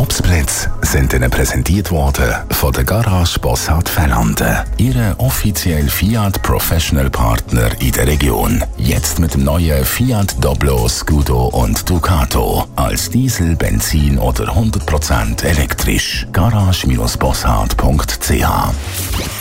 Obstplätze sind Ihnen präsentiert worden von der Garage Bossard Fellanden, Ihre offizielle Fiat Professional Partner in der Region. Jetzt mit dem neuen Fiat Doblo, Scudo und Ducato als Diesel, Benzin oder 100% elektrisch. Garage-bossard.ch